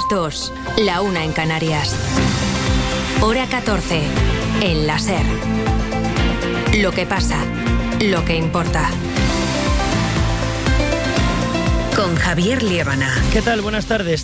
2, la 1 en Canarias. Hora 14, en la SER. Lo que pasa, lo que importa. Con Javier Liébana. ¿Qué tal? Buenas tardes.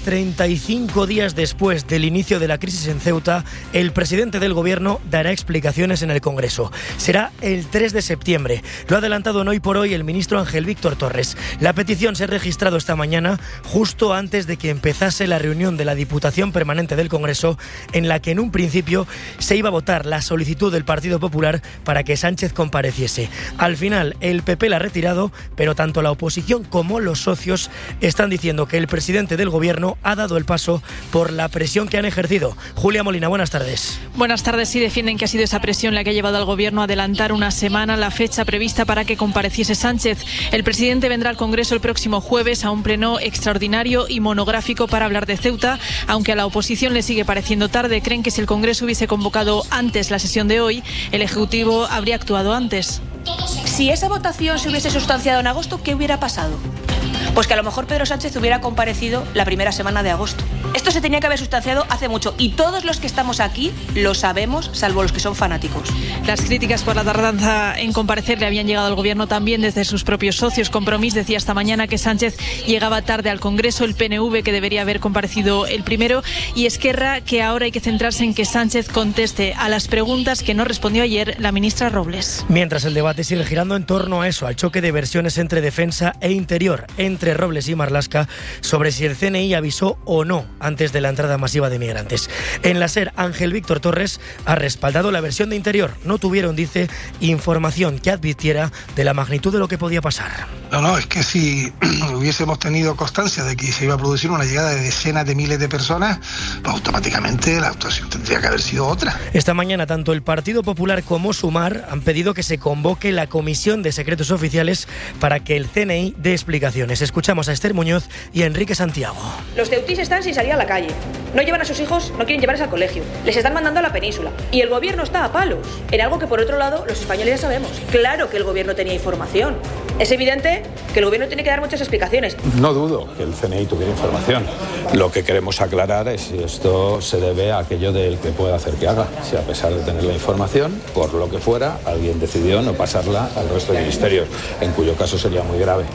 35 días después del inicio de la crisis en Ceuta, el presidente del Gobierno dará explicaciones en el Congreso. Será el 3 de septiembre. Lo ha adelantado en Hoy por Hoy el ministro Ángel Víctor Torres. La petición se ha registrado esta mañana, justo antes de que empezase la reunión de la Diputación Permanente del Congreso, en la que en un principio se iba a votar la solicitud del Partido Popular para que Sánchez compareciese. Al final, el PP la ha retirado, pero tanto la oposición como los socios están diciendo que el presidente del Gobierno ha dado el paso por la presión que han ejercido. Julia Molina, buenas tardes. Buenas tardes. Sí, defienden que ha sido esa presión la que ha llevado al Gobierno a adelantar una semana la fecha prevista para que compareciese Sánchez. El presidente vendrá al Congreso el próximo jueves a un pleno extraordinario y monográfico para hablar de Ceuta, aunque a la oposición le sigue pareciendo tarde. Creen que si el Congreso hubiese convocado antes la sesión de hoy, el Ejecutivo habría actuado antes. Si esa votación se hubiese sustanciado en agosto, ¿qué hubiera pasado? Pues que a lo mejor Pedro Sánchez hubiera comparecido la primera semana de agosto. Esto se tenía que haber sustanciado hace mucho y todos los que estamos aquí lo sabemos, salvo los que son fanáticos. Las críticas por la tardanza en comparecer le habían llegado al Gobierno también desde sus propios socios. Compromís decía esta mañana que Sánchez llegaba tarde al Congreso, el PNV que debería haber comparecido el primero y Esquerra que ahora hay que centrarse en que Sánchez conteste a las preguntas que no respondió ayer la ministra Robles. Mientras el debate sigue girando en torno a eso, al choque de versiones entre defensa e interior, entre Robles y Marlaska, sobre si el CNI avisó o no antes de la entrada masiva de migrantes. En la SER, Ángel Víctor Torres ha respaldado la versión de interior. No tuvieron, dice, información que advirtiera de la magnitud de lo que podía pasar. No, es que si hubiésemos tenido constancia de que se iba a producir una llegada de decenas de miles de personas, pues automáticamente la actuación tendría que haber sido otra. Esta mañana, tanto el Partido Popular como Sumar han pedido que se convoque la Comisión de Secretos Oficiales para que el CNI dé explicaciones. Escuchamos a Esther Muñoz y a Enrique Santiago. Los ceutís están sin salir a la calle. No llevan a sus hijos, no quieren llevarles al colegio. Les están mandando a la península. Y el Gobierno está a palos. En algo que, por otro lado, los españoles ya sabemos. Claro que el Gobierno tenía información. Es evidente que el Gobierno tiene que dar muchas explicaciones. No dudo que el CNI tuviera información. Lo que queremos aclarar es si esto se debe a aquello del que pueda hacer que haga. Si a pesar de tener la información, por lo que fuera, alguien decidió no pasarla al resto de ministerios, en cuyo caso sería muy grave.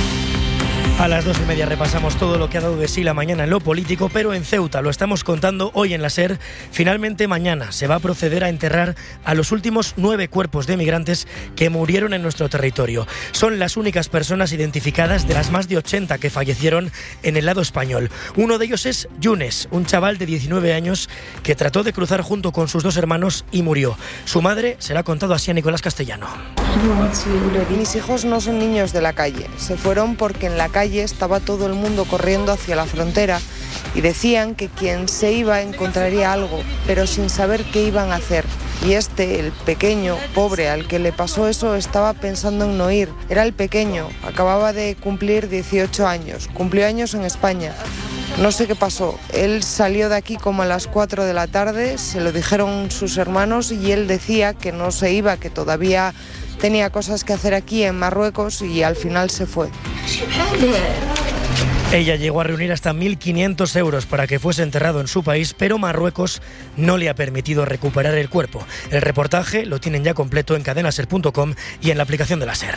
A las 2:30 repasamos todo lo que ha dado de sí la mañana en lo político, pero en Ceuta, lo estamos contando hoy en la SER, finalmente mañana se va a proceder a enterrar a los últimos 9 cuerpos de migrantes que murieron en nuestro territorio. Son las únicas personas identificadas de las más de 80 que fallecieron en el lado español. Uno de ellos es Yunes, un chaval de 19 años que trató de cruzar junto con sus 2 hermanos y murió. Su madre se la ha contado así a Nicolás Castellano. Mis hijos no son niños de la calle, se fueron porque en la calle estaba todo el mundo corriendo hacia la frontera y decían que quien se iba encontraría algo, pero sin saber qué iban a hacer. Y el pequeño, pobre, al que le pasó eso, estaba pensando en no ir. Era el pequeño, acababa de cumplir 18 años, cumplió años en España. No sé qué pasó, él salió de aquí como a las 4 de la tarde, se lo dijeron sus hermanos y él decía que no se iba, que todavía tenía cosas que hacer aquí en Marruecos y al final se fue. Ella llegó a reunir hasta 1.500 euros para que fuese enterrado en su país, pero Marruecos no le ha permitido recuperar el cuerpo. El reportaje lo tienen ya completo en cadenaser.com y en la aplicación de la SER.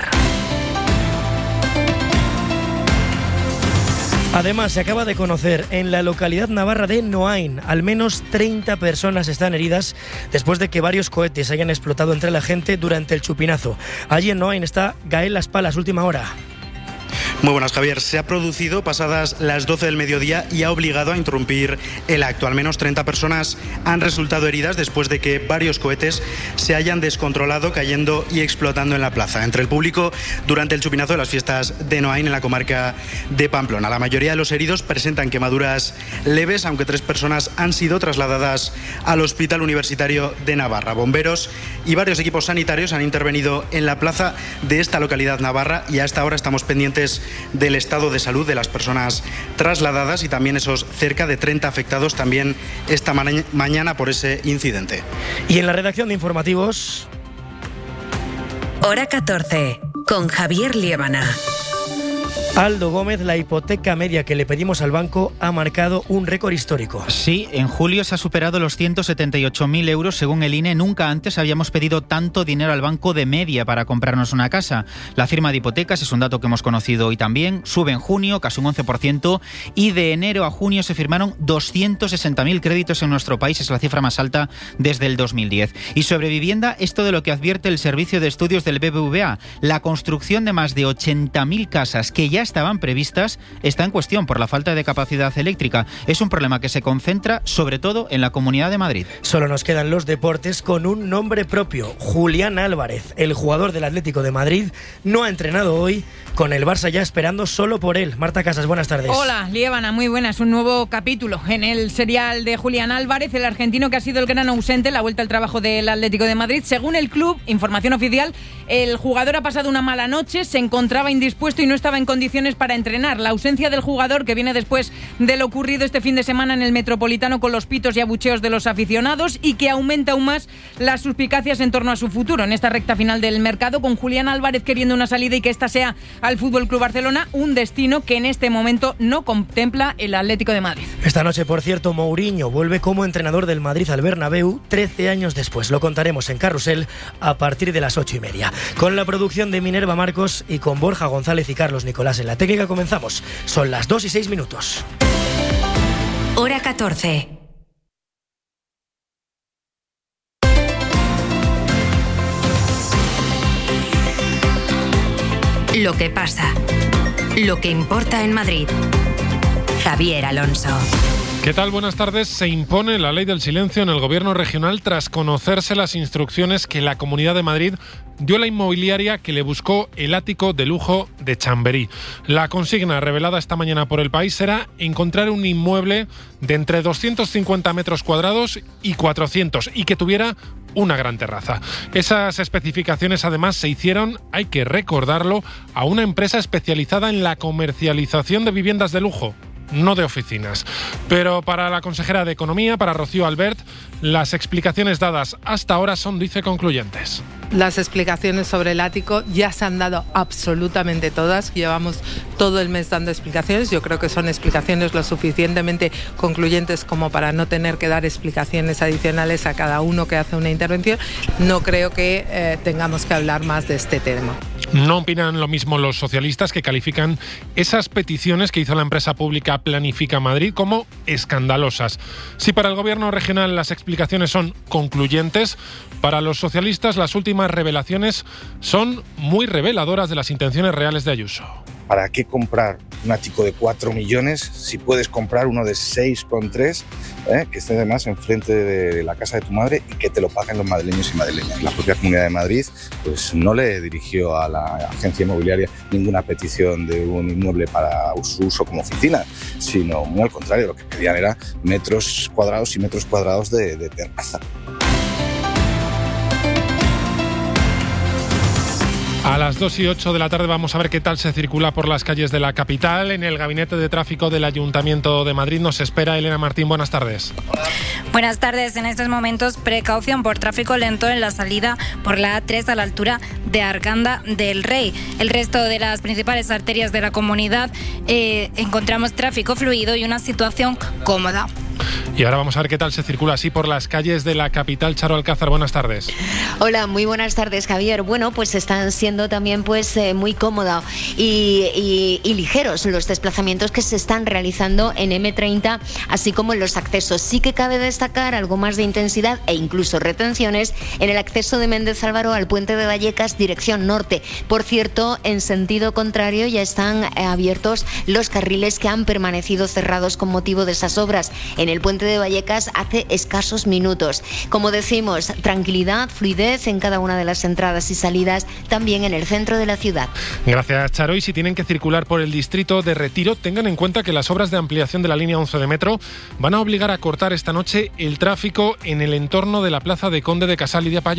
Además, se acaba de conocer en la localidad navarra de Noain, al menos 30 personas están heridas después de que varios cohetes hayan explotado entre la gente durante el chupinazo. Allí en Noain está Gael Las Palas, última hora. Muy buenas, Javier. Se ha producido pasadas las 12 del mediodía y ha obligado a interrumpir el acto. Al menos 30 personas han resultado heridas después de que varios cohetes se hayan descontrolado, cayendo y explotando en la plaza. Entre el público durante el chupinazo de las fiestas de Noain en la comarca de Pamplona. La mayoría de los heridos presentan quemaduras leves, aunque 3 personas han sido trasladadas al Hospital Universitario de Navarra. Bomberos y varios equipos sanitarios han intervenido en la plaza de esta localidad navarra y hasta ahora estamos pendientes del estado de salud de las personas trasladadas y también esos cerca de 30 afectados también esta mañana por ese incidente. Y en la redacción de informativos... Hora 14, con Javier Liébana. Aldo Gómez, la hipoteca media que le pedimos al banco ha marcado un récord histórico. Sí, en julio se ha superado los 178.000 euros según el INE. Nunca antes habíamos pedido tanto dinero al banco de media para comprarnos una casa. La firma de hipotecas, es un dato que hemos conocido hoy también, sube en junio casi un 11% y de enero a junio se firmaron 260.000 créditos en nuestro país. Es la cifra más alta desde el 2010. Y sobre vivienda, esto de lo que advierte el Servicio de Estudios del BBVA. La construcción de más de 80.000 casas que ya estaban previstas está en cuestión por la falta de capacidad eléctrica. Es un problema que se concentra sobre todo en la Comunidad de Madrid. Solo nos quedan los deportes con un nombre propio. Julián Álvarez, el jugador del Atlético de Madrid, no ha entrenado hoy, con el Barça ya esperando solo por él. Marta Casas, buenas tardes. Hola, Liébana, muy buenas. Un nuevo capítulo en el serial de Julián Álvarez, el argentino que ha sido el gran ausente en la vuelta al trabajo del Atlético de Madrid. Según el club, información oficial, el jugador ha pasado una mala noche, se encontraba indispuesto y no estaba en condiciones para entrenar. La ausencia del jugador, que viene después de lo ocurrido este fin de semana en el Metropolitano con los pitos y abucheos de los aficionados, y que aumenta aún más las suspicacias en torno a su futuro en esta recta final del mercado, con Julián Álvarez queriendo una salida y que esta sea al FC Barcelona, un destino que en este momento no contempla el Atlético de Madrid. Esta noche, por cierto, Mourinho vuelve como entrenador del Madrid al Bernabéu 13 años después. Lo contaremos en Carrusel a partir de las 8:30. Con la producción de Minerva Marcos y con Borja González y Carlos Nicolás en la técnica comenzamos. Son las 2:06. Hora 14. Lo que pasa. Lo que importa en Madrid. Javier Alonso. ¿Qué tal? Buenas tardes. Se impone la ley del silencio en el gobierno regional tras conocerse las instrucciones que la Comunidad de Madrid dio a la inmobiliaria que le buscó el ático de lujo de Chamberí. La consigna revelada esta mañana por El País será encontrar un inmueble de entre 250 metros cuadrados y 400 y que tuviera una gran terraza. Esas especificaciones además se hicieron, hay que recordarlo, a una empresa especializada en la comercialización de viviendas de lujo, no de oficinas. Pero para la consejera de Economía, para Rocío Albert, las explicaciones dadas hasta ahora son, dice, concluyentes. Las explicaciones sobre el ático ya se han dado absolutamente todas. Llevamos todo el mes dando explicaciones. Yo creo que son explicaciones lo suficientemente concluyentes como para no tener que dar explicaciones adicionales a cada uno que hace una intervención. No creo que tengamos que hablar más de este tema. No opinan lo mismo los socialistas, que califican esas peticiones que hizo la empresa pública Planifica Madrid como escandalosas. Si para el gobierno regional las explicaciones son concluyentes, para los socialistas las últimas revelaciones son muy reveladoras de las intenciones reales de Ayuso. ¿Para qué comprar un ático de 4 millones si puedes comprar uno de 6,3, que esté además enfrente de la casa de tu madre y que te lo paguen los madrileños y madrileñas? La propia Comunidad de Madrid pues no le dirigió a la agencia inmobiliaria ninguna petición de un inmueble para su uso como oficina, sino muy al contrario, lo que querían era metros cuadrados y metros cuadrados de terraza. A las 2:08 de la tarde vamos a ver qué tal se circula por las calles de la capital. En el Gabinete de Tráfico del Ayuntamiento de Madrid nos espera Elena Martín. Buenas tardes. Buenas tardes. En estos momentos, precaución por tráfico lento en la salida por la A3 a la altura de Arganda del Rey. El resto de las principales arterias de la comunidad encontramos tráfico fluido y una situación cómoda. Y ahora vamos a ver qué tal se circula así por las calles de la capital. Charo Alcázar, buenas tardes. Hola, muy buenas tardes, Javier. Bueno, pues están siendo también muy cómodos y ligeros los desplazamientos que se están realizando en M30, así como en los accesos. Sí que cabe destacar algo más de intensidad e incluso retenciones en el acceso de Méndez Álvaro al puente de Vallecas, dirección norte. Por cierto, en sentido contrario ya están abiertos los carriles que han permanecido cerrados con motivo de esas obras en el puente de Vallecas hace escasos minutos. Como decimos, tranquilidad, fluidez en cada una de las entradas y salidas, también en el centro de la ciudad. Gracias, Charo. Y si tienen que circular por el distrito de Retiro, tengan en cuenta que las obras de ampliación de la línea 11 de metro van a obligar a cortar esta noche el tráfico en el entorno de la plaza de Conde de Casal y de Apayó.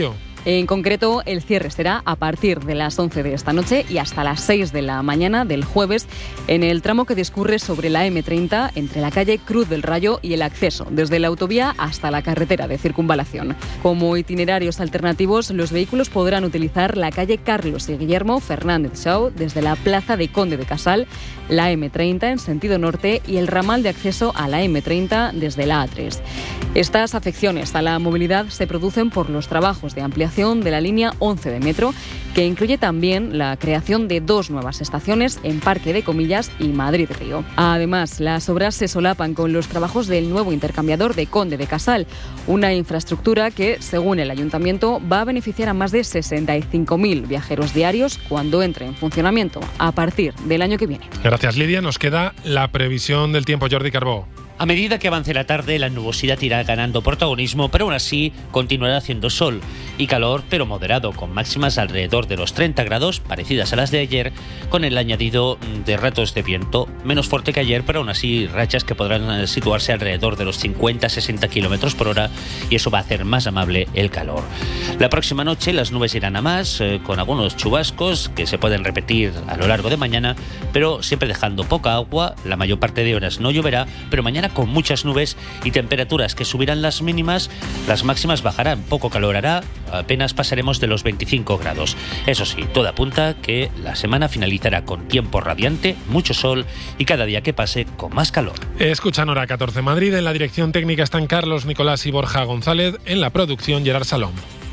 En concreto, el cierre será a partir de las 11 de esta noche y hasta las 6 de la mañana del jueves en el tramo que discurre sobre la M30 entre la calle Cruz del Rayo y el acceso desde la autovía hasta la carretera de circunvalación. Como itinerarios alternativos, los vehículos podrán utilizar la calle Carlos y Guillermo Fernández Shaw desde la plaza de Conde de Casal, la M30 en sentido norte y el ramal de acceso a la M30 desde la A3. Estas afecciones a la movilidad se producen por los trabajos de ampliación de la línea 11 de metro, que incluye también la creación de 2 nuevas estaciones en Parque de Comillas y Madrid Río. Además, las obras se solapan con los trabajos del nuevo intercambiador de Conde de Casal, una infraestructura que, según el Ayuntamiento, va a beneficiar a más de 65.000 viajeros diarios cuando entre en funcionamiento a partir del año que viene. Gracias, Lidia. Nos queda la previsión del tiempo. Jordi Carbó. A medida que avance la tarde, la nubosidad irá ganando protagonismo, pero aún así continuará haciendo sol y calor, pero moderado, con máximas alrededor de los 30 grados, parecidas a las de ayer, con el añadido de ratos de viento, menos fuerte que ayer, pero aún así rachas que podrán situarse alrededor de los 50-60 kilómetros por hora, y eso va a hacer más amable el calor. La próxima noche las nubes irán a más, con algunos chubascos que se pueden repetir a lo largo de mañana, pero siempre dejando poca agua. La mayor parte de horas no lloverá, pero mañana con muchas nubes y temperaturas que subirán las mínimas, las máximas bajarán, poco calor hará, apenas pasaremos de los 25 grados. Eso sí, todo apunta que la semana finalizará con tiempo radiante, mucho sol y cada día que pase con más calor. Escuchan Hora 14 Madrid, en la dirección técnica están Carlos Nicolás y Borja González, en la producción Gerard Salom.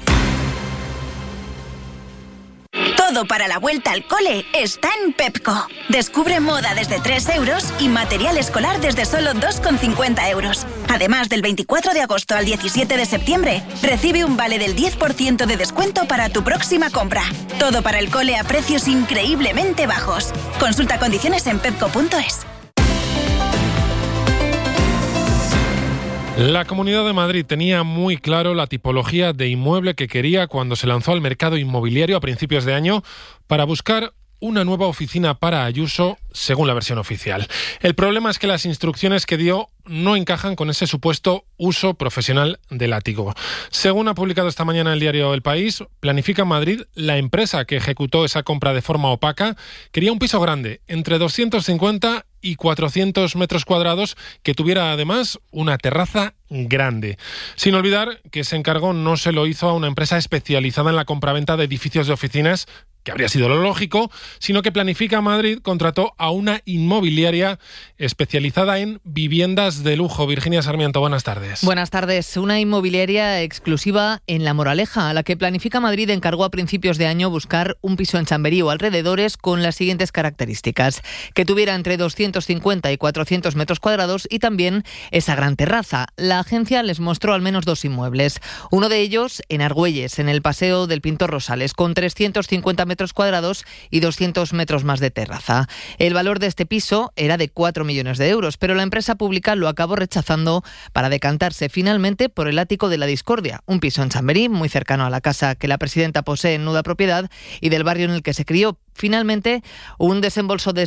Todo para la vuelta al cole está en Pepco. Descubre moda desde 3 euros y material escolar desde solo 2,50 euros. Además, del 24 de agosto al 17 de septiembre, recibe un vale del 10% de descuento para tu próxima compra. Todo para el cole a precios increíblemente bajos. Consulta condiciones en pepco.es. La Comunidad de Madrid tenía muy claro la tipología de inmueble que quería cuando se lanzó al mercado inmobiliario a principios de año para buscar una nueva oficina para Ayuso, según la versión oficial. El problema es que las instrucciones que dio no encajan con ese supuesto uso profesional del ático. Según ha publicado esta mañana el diario El País, Planifica Madrid, la empresa que ejecutó esa compra de forma opaca, quería un piso grande, entre 250 y 400 metros cuadrados, que tuviera además una terraza grande. Sin olvidar que ese encargo no se lo hizo a una empresa especializada en la compraventa de edificios de oficinas, que habría sido lo lógico, sino que Planifica Madrid contrató a una inmobiliaria especializada en viviendas de lujo. Virginia Sarmiento, buenas tardes. Buenas tardes. Una inmobiliaria exclusiva en La Moraleja, a la que Planifica Madrid encargó a principios de año buscar un piso en Chamberí o alrededores con las siguientes características: que tuviera entre 250 y 400 metros cuadrados y también esa gran terraza. La agencia les mostró al menos 2 inmuebles. Uno de ellos en Argüelles, en el Paseo del Pintor Rosales, con 350 metros cuadrados y 200 metros más de terraza. El valor de este piso era de 4 millones de euros, pero la empresa pública lo acabó rechazando para decantarse finalmente por el ático de la Discordia, un piso en Chamberí, muy cercano a la casa que la presidenta posee en nuda propiedad y del barrio en el que se crió. Finalmente, un desembolso de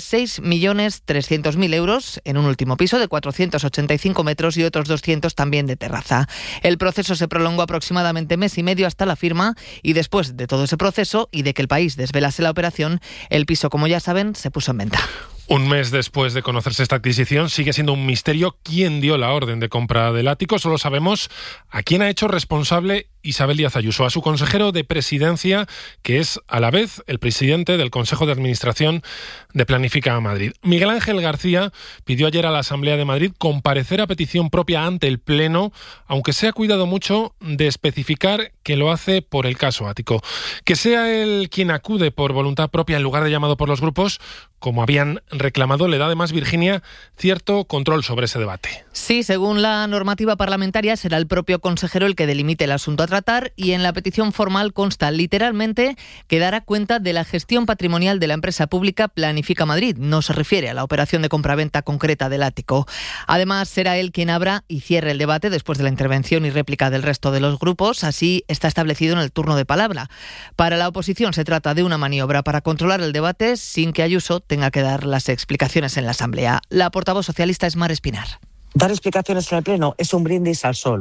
6.300.000 euros en un último piso de 485 metros y otros 200 también de terraza. El proceso se prolongó aproximadamente mes y medio hasta la firma, y después de todo ese proceso y de que el País desvelase la operación, el piso, como ya saben, se puso en venta. Un mes después de conocerse esta adquisición, sigue siendo un misterio quién dio la orden de compra del ático. Solo sabemos a quién ha hecho responsable Isabel Díaz Ayuso, a su consejero de Presidencia, que es a la vez el presidente del Consejo de Administración de Planifica Madrid. Miguel Ángel García pidió ayer a la Asamblea de Madrid comparecer a petición propia ante el Pleno, aunque se ha cuidado mucho de especificar que lo hace por el caso ático. Que sea él quien acude por voluntad propia en lugar de llamado por los grupos, como habían reclamado, le da además, Virginia, cierto control sobre ese debate. Sí, según la normativa parlamentaria, será el propio consejero el que delimite el asunto a tratar, y en la petición formal consta literalmente que dará cuenta de la gestión patrimonial de la empresa pública Planifica Madrid. No se refiere a la operación de compraventa concreta del ático. Además, será él quien abra y cierre el debate después de la intervención y réplica del resto de los grupos. Así está establecido en el turno de palabra. Para la oposición se trata de una maniobra para controlar el debate sin que Ayuso tenga que dar las explicaciones en la Asamblea. La portavoz socialista es Mar Espinar. Dar explicaciones en el Pleno es un brindis al sol.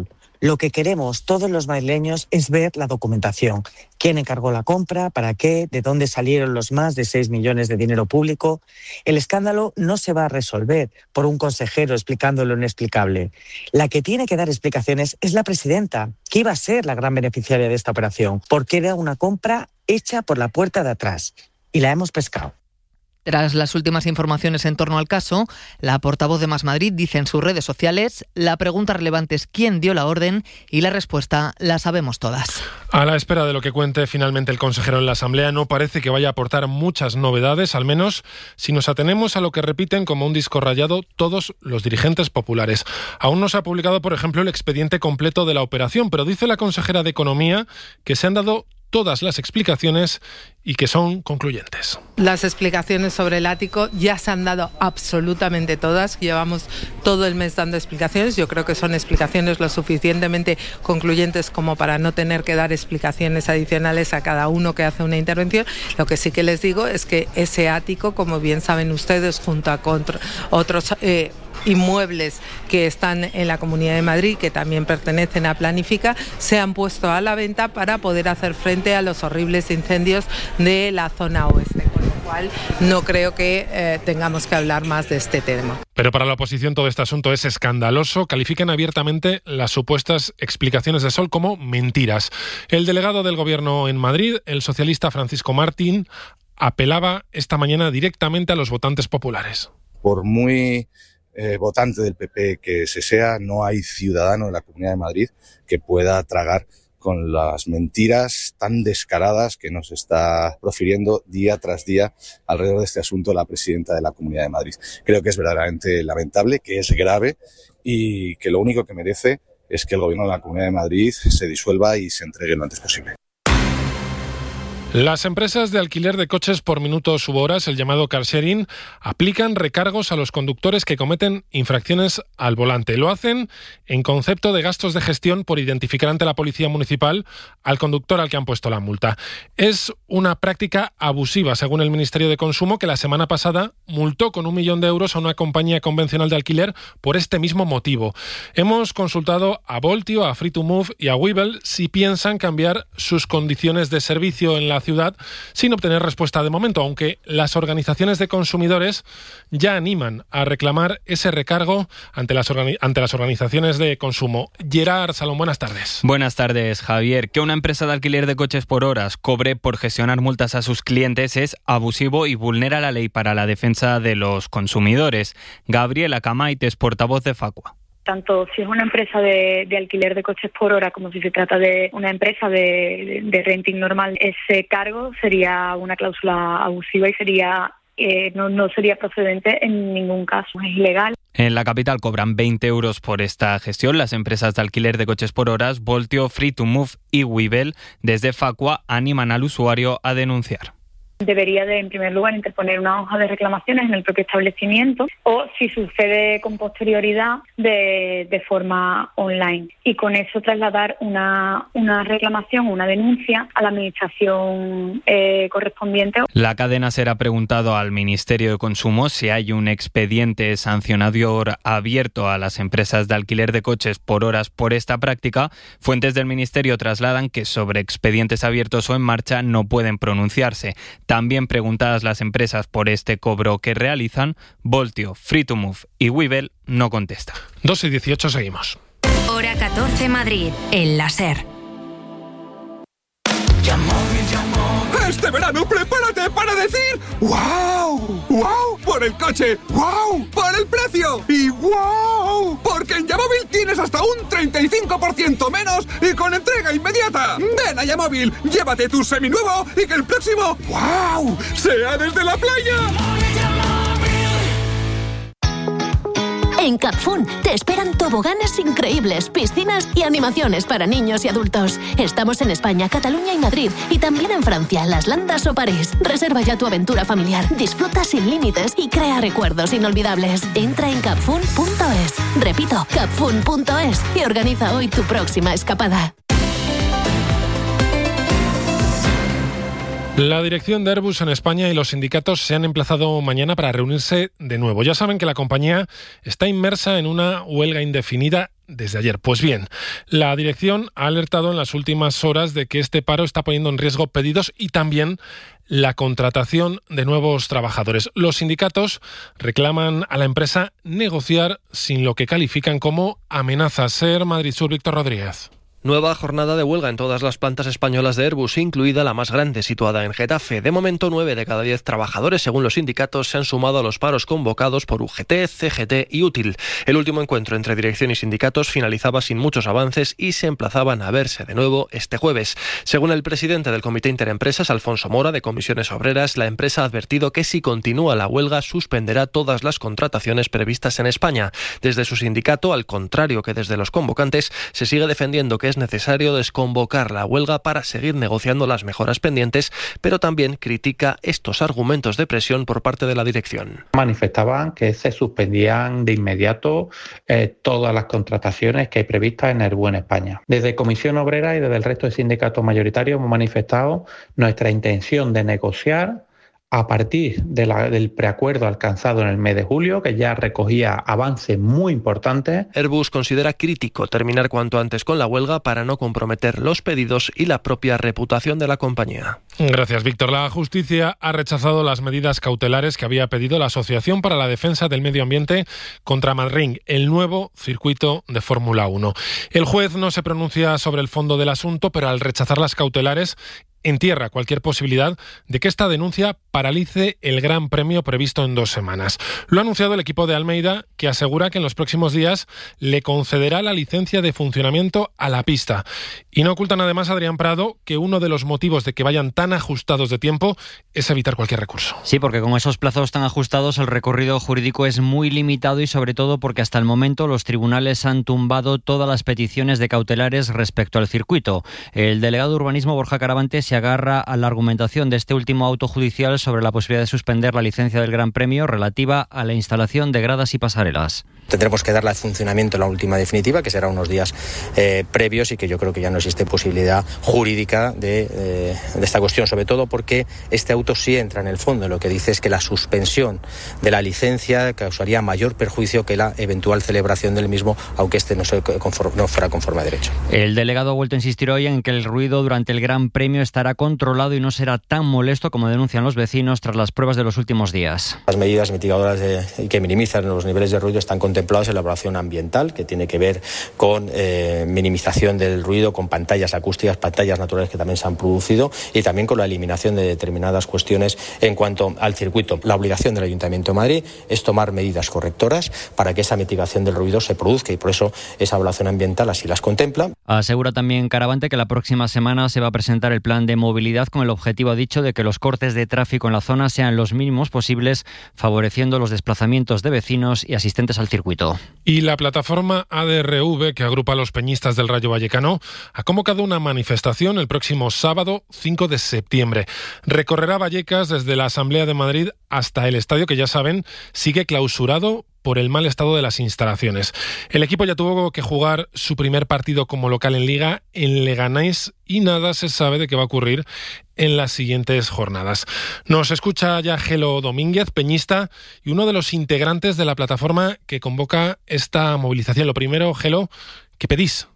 Lo que queremos todos los madrileños es ver la documentación. ¿Quién encargó la compra? ¿Para qué? ¿De dónde salieron los más de 6 millones de dinero público? El escándalo no se va a resolver por un consejero explicando lo inexplicable. La que tiene que dar explicaciones es la presidenta, que iba a ser la gran beneficiaria de esta operación, porque era una compra hecha por la puerta de atrás. Y la hemos pescado. Tras las últimas informaciones en torno al caso, la portavoz de Más Madrid dice en sus redes sociales: la pregunta relevante es quién dio la orden y la respuesta la sabemos todas. A la espera de lo que cuente finalmente el consejero en la Asamblea, no parece que vaya a aportar muchas novedades, al menos si nos atenemos a lo que repiten como un disco rayado todos los dirigentes populares. Aún no se ha publicado, por ejemplo, el expediente completo de la operación, pero dice la consejera de Economía que se han dado todas las explicaciones y que son concluyentes. Las explicaciones sobre el ático ya se han dado absolutamente todas. Llevamos todo el mes dando explicaciones. Yo creo que son explicaciones lo suficientemente concluyentes como para no tener que dar explicaciones adicionales a cada uno que hace una intervención. Lo que sí que les digo es que ese ático, como bien saben ustedes, junto a otros inmuebles que están en la Comunidad de Madrid, que también pertenecen a Planifica, se han puesto a la venta para poder hacer frente a los horribles incendios de la zona oeste, con lo cual no creo que tengamos que hablar más de este tema. Pero para la oposición todo este asunto es escandaloso. Califican abiertamente las supuestas explicaciones de Sol como mentiras. El delegado del Gobierno en Madrid, el socialista Francisco Martín, apelaba esta mañana directamente a los votantes populares. Por muy votante del PP que se sea, no hay ciudadano de la Comunidad de Madrid que pueda tragar con las mentiras tan descaradas que nos está profiriendo día tras día alrededor de este asunto la presidenta de la Comunidad de Madrid. Creo que es verdaderamente lamentable, que es grave y que lo único que merece es que el Gobierno de la Comunidad de Madrid se disuelva y se entregue lo antes posible. Las empresas de alquiler de coches por minutos u horas, el llamado car sharing, aplican recargos a los conductores que cometen infracciones al volante. Lo hacen en concepto de gastos de gestión por identificar ante la policía municipal al conductor al que han puesto la multa. Es una práctica abusiva, según el Ministerio de Consumo, que la semana pasada multó con 1 millón de euros a una compañía convencional de alquiler por este mismo motivo. Hemos consultado a Voltio, a Free2Move y a Webull si piensan cambiar sus condiciones de servicio en la ciudad, sin obtener respuesta de momento, aunque las organizaciones de consumidores ya animan a reclamar ese recargo ante las organizaciones de consumo. Gerard Salón, buenas tardes. Buenas tardes, Javier. Que una empresa de alquiler de coches por horas cobre por gestionar multas a sus clientes es abusivo y vulnera la ley para la defensa de los consumidores. Gabriela Camaites, portavoz de Facua. Tanto si es una empresa de alquiler de coches por hora como si se trata de una empresa de renting normal, ese cargo sería una cláusula abusiva y sería no sería procedente en ningún caso, es ilegal. En la capital cobran 20 euros por esta gestión las empresas de alquiler de coches por horas. Voltio, Free2Move y Webull, desde Facua, animan al usuario a denunciar. Debería de, en primer lugar, interponer una hoja de reclamaciones en el propio establecimiento o, si sucede con posterioridad, de forma online. Y con eso trasladar una reclamación, una denuncia a la administración correspondiente. La cadena SER ha preguntado al Ministerio de Consumo si hay un expediente sancionador abierto a las empresas de alquiler de coches por horas por esta práctica. Fuentes del Ministerio trasladan que sobre expedientes abiertos o en marcha no pueden pronunciarse. También preguntadas las empresas por este cobro que realizan, Voltio, Free2Move y Webull no contestan. 2:18 seguimos. Hora 14 Madrid, en la SER. Este verano prepárate para decir ¡wow! ¡Wow! Por el coche, ¡wow! Por el precio y ¡wow! Porque en Yamóvil tienes hasta un 35% menos y con entrega inmediata. Ven a Yamóvil, llévate tu seminuevo y que el próximo ¡wow! sea desde la playa. En Capfun te esperan toboganes increíbles, piscinas y animaciones para niños y adultos. Estamos en España, Cataluña y Madrid, y también en Francia, Las Landas o París. Reserva ya tu aventura familiar, disfruta sin límites y crea recuerdos inolvidables. Entra en capfun.es. Repito, capfun.es y organiza hoy tu próxima escapada. La dirección de Airbus en España y los sindicatos se han emplazado mañana para reunirse de nuevo. Ya saben que la compañía está inmersa en una huelga indefinida desde ayer. Pues bien, la dirección ha alertado en las últimas horas de que este paro está poniendo en riesgo pedidos y también la contratación de nuevos trabajadores. Los sindicatos reclaman a la empresa negociar sin lo que califican como amenaza. SER Madrid Sur, Víctor Rodríguez. Nueva jornada de huelga en todas las plantas españolas de Airbus, incluida la más grande situada en Getafe. De momento, 9 de cada 10 trabajadores, según los sindicatos, se han sumado a los paros convocados por UGT, CGT y Útil. El último encuentro entre dirección y sindicatos finalizaba sin muchos avances y se emplazaban a verse de nuevo este jueves. Según el presidente del Comité Interempresas, Alfonso Mora, de Comisiones Obreras, la empresa ha advertido que si continúa la huelga suspenderá todas las contrataciones previstas en España. Desde su sindicato, al contrario que desde los convocantes, se sigue defendiendo que es necesario desconvocar la huelga para seguir negociando las mejoras pendientes, pero también critica estos argumentos de presión por parte de la dirección. Manifestaban que se suspendían de inmediato todas las contrataciones que hay previstas en Airbus en España. Desde Comisión Obrera y desde el resto de sindicatos mayoritarios hemos manifestado nuestra intención de negociar a partir del preacuerdo alcanzado en el mes de julio, que ya recogía avances muy importantes. Airbus considera crítico terminar cuanto antes con la huelga para no comprometer los pedidos y la propia reputación de la compañía. Gracias, Víctor. La justicia ha rechazado las medidas cautelares que había pedido la Asociación para la Defensa del Medio Ambiente contra Madrid, el nuevo circuito de Fórmula 1. El juez no se pronuncia sobre el fondo del asunto, pero al rechazar las cautelares entierra cualquier posibilidad de que esta denuncia paralice el Gran Premio previsto en 2 semanas. Lo ha anunciado el equipo de Almeida, que asegura que en los próximos días le concederá la licencia de funcionamiento a la pista. Y no ocultan además, Adrián Prado, que uno de los motivos de que vayan tan ajustados de tiempo es evitar cualquier recurso. Sí, porque con esos plazos tan ajustados el recorrido jurídico es muy limitado y sobre todo porque hasta el momento los tribunales han tumbado todas las peticiones de cautelares respecto al circuito. El delegado de Urbanismo, Borja Caravante, se agarra a la argumentación de este último auto judicial sobre la posibilidad de suspender la licencia del Gran Premio relativa a la instalación de gradas y pasarelas. Tendremos que darle funcionamiento en la última definitiva, que será unos días previos, y que yo creo que ya no existe posibilidad jurídica de esta cuestión, sobre todo porque este auto sí entra en el fondo. Lo que dice es que la suspensión de la licencia causaría mayor perjuicio que la eventual celebración del mismo, aunque este no fuera conforme a derecho. El delegado ha vuelto a insistir hoy en que el ruido durante el Gran Premio estará controlado y no será tan molesto como denuncian los vecinos tras las pruebas de los últimos días. Las medidas mitigadoras y que minimizan los niveles de ruido están contemplados en la evaluación ambiental, que tiene que ver con minimización del ruido, con pantallas acústicas, pantallas naturales que también se han producido, y también con la eliminación de determinadas cuestiones en cuanto al circuito. La obligación del Ayuntamiento de Madrid es tomar medidas correctoras para que esa mitigación del ruido se produzca, y por eso esa evaluación ambiental así las contempla. Asegura también Caravante que la próxima semana se va a presentar el plan de movilidad con el objetivo, ha dicho, de que los cortes de tráfico en la zona sean los mínimos posibles, favoreciendo los desplazamientos de vecinos y asistentes al circuito. Y la plataforma ADRV, que agrupa a los peñistas del Rayo Vallecano, ha convocado una manifestación el próximo sábado 5 de septiembre. Recorrerá Vallecas desde la Asamblea de Madrid hasta el estadio, que ya saben, sigue clausurado por el mal estado de las instalaciones. El equipo ya tuvo que jugar su primer partido como local en Liga en Leganés y nada se sabe de qué va a ocurrir en las siguientes jornadas. Nos escucha ya Gelo Domínguez, peñista y uno de los integrantes de la plataforma que convoca esta movilización. Lo primero, Gelo, ¿qué pedís?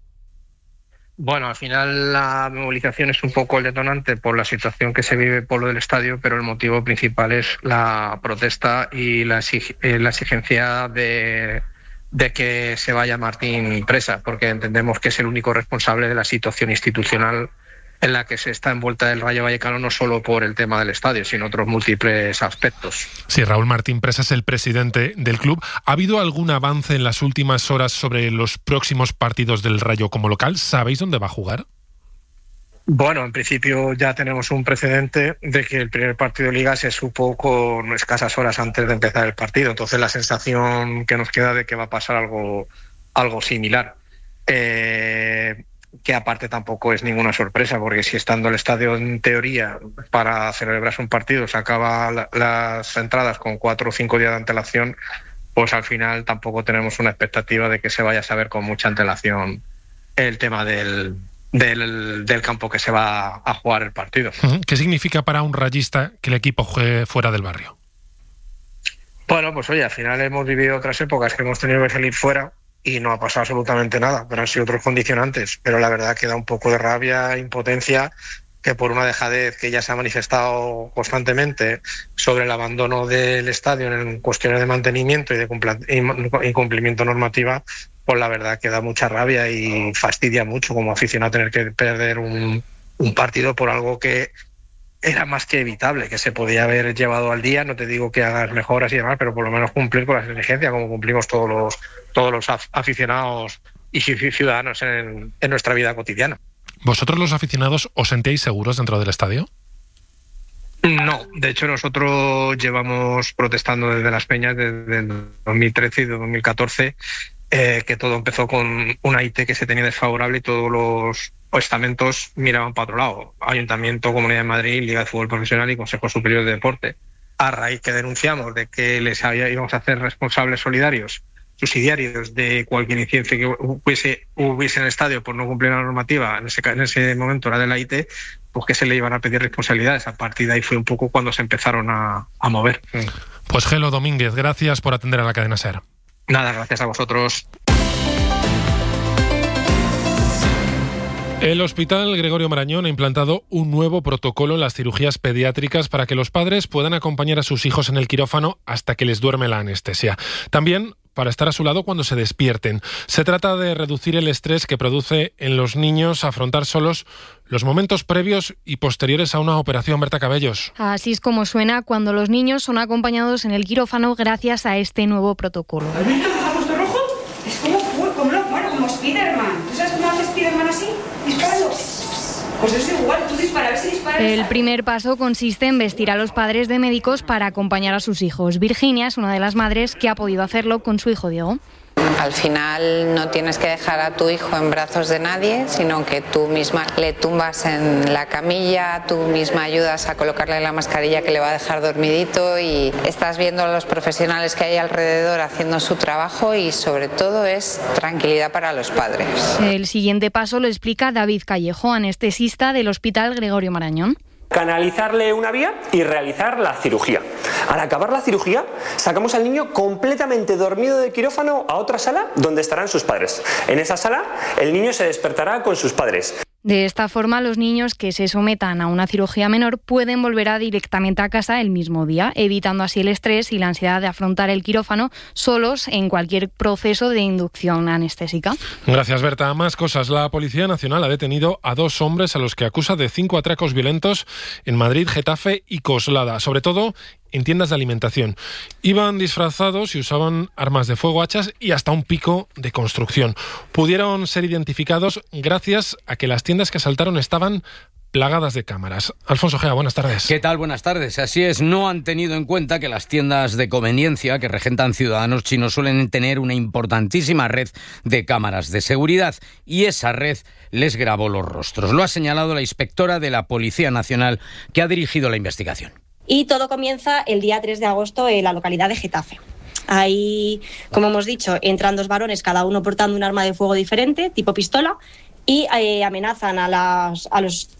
Bueno, al final la movilización es un poco el detonante por la situación que se vive por lo del estadio, pero el motivo principal es la protesta y la exigencia de que se vaya Martín presa, porque entendemos que es el único responsable de la situación institucional en la que se está envuelta el Rayo Vallecano, no solo por el tema del estadio, sino otros múltiples aspectos. Sí, Raúl Martín Presa es el presidente del club. ¿Ha habido algún avance en las últimas horas sobre los próximos partidos del Rayo como local? ¿Sabéis dónde va a jugar? Bueno, en principio ya tenemos un precedente de que el primer partido de Liga se supo con escasas horas antes de empezar el partido. Entonces la sensación que nos queda de que va a pasar algo similar. Que aparte tampoco es ninguna sorpresa, porque si estando el estadio en teoría para celebrarse un partido se acaba las entradas con 4 o 5 días de antelación, pues al final tampoco tenemos una expectativa de que se vaya a saber con mucha antelación el tema del campo que se va a jugar el partido. ¿Qué significa para un rayista que el equipo juegue fuera del barrio? Bueno, pues oye, al final hemos vivido otras épocas que hemos tenido que salir fuera y no ha pasado absolutamente nada, pero han sido otros condicionantes. Pero la verdad que da un poco de rabia, impotencia, que por una dejadez que ya se ha manifestado constantemente sobre el abandono del estadio en cuestiones de mantenimiento y de incumplimiento normativa, pues la verdad que da mucha rabia y fastidia mucho como aficionado tener que perder un partido por algo que era más que evitable, que se podía haber llevado al día. No te digo que hagas mejoras y demás, pero por lo menos cumplir con las exigencias como cumplimos todos los aficionados y ciudadanos en nuestra vida cotidiana. ¿Vosotros los aficionados os sentíais seguros dentro del estadio? No, de hecho nosotros llevamos protestando desde Las Peñas desde el 2013 y de 2014, que todo empezó con una IT que se tenía desfavorable y todos los estamentos miraban para otro lado. Ayuntamiento, Comunidad de Madrid, Liga de Fútbol Profesional y Consejo Superior de Deporte. A raíz que denunciamos de que íbamos a hacer responsables subsidiarios de cualquier incidencia que hubiese en el estadio por no cumplir la normativa, en ese momento era de la IT, pues que se le iban a pedir responsabilidades. A partir de ahí fue un poco cuando se empezaron a mover. Pues Gelo Domínguez, gracias por atender a la cadena SER. Nada, gracias a vosotros. El Hospital Gregorio Marañón ha implantado un nuevo protocolo en las cirugías pediátricas para que los padres puedan acompañar a sus hijos en el quirófano hasta que les duerme la anestesia. También para estar a su lado cuando se despierten. Se trata de reducir el estrés que produce en los niños afrontar solos los momentos previos y posteriores a una operación. Berta Cabellos. Así es como suena cuando los niños son acompañados en el quirófano gracias a este nuevo protocolo. ¿Has visto que se ha puesto rojo? Es como Spiderman. ¿Tú sabes cómo hace Spiderman así? Disparando. Pues es igual, tú dispara, a ver si disparas. El primer paso consiste en vestir a los padres de médicos para acompañar a sus hijos. Virginia es una de las madres que ha podido hacerlo con su hijo Diego. Al final no tienes que dejar a tu hijo en brazos de nadie, sino que tú misma le tumbas en la camilla, tú misma ayudas a colocarle la mascarilla que le va a dejar dormidito y estás viendo a los profesionales que hay alrededor haciendo su trabajo y sobre todo es tranquilidad para los padres. El siguiente paso lo explica David Callejo, anestesista del Hospital Gregorio Marañón. Canalizarle una vía y realizar la cirugía. Al acabar la cirugía, sacamos al niño completamente dormido del quirófano a otra sala donde estarán sus padres. En esa sala, el niño se despertará con sus padres. De esta forma, los niños que se sometan a una cirugía menor pueden volver directamente a casa el mismo día, evitando así el estrés y la ansiedad de afrontar el quirófano solos en cualquier proceso de inducción anestésica. Gracias, Berta. Más cosas. La Policía Nacional ha detenido a 2 hombres a los que acusa de 5 atracos violentos en Madrid, Getafe y Coslada, sobre todo en tiendas de alimentación. Iban disfrazados y usaban armas de fuego, hachas y hasta un pico de construcción. Pudieron ser identificados gracias a que las tiendas que asaltaron estaban plagadas de cámaras. Alfonso Gea, buenas tardes. ¿Qué tal? Buenas tardes. Así es, no han tenido en cuenta que las tiendas de conveniencia que regentan ciudadanos chinos suelen tener una importantísima red de cámaras de seguridad y esa red les grabó los rostros. Lo ha señalado la inspectora de la Policía Nacional que ha dirigido la investigación. Y todo comienza el día 3 de agosto en la localidad de Getafe. Ahí, como hemos dicho, entran 2 varones, cada uno portando un arma de fuego diferente, tipo pistola, y amenazan a los